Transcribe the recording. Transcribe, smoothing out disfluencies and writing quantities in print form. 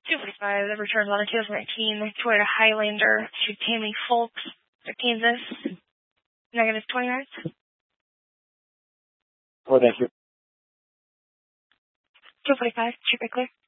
245, the return on a 2019 Toyota Highlander to Tammy Folks, Kansas. Negative 20 minutes. Oh, thank you. 245, should be clear.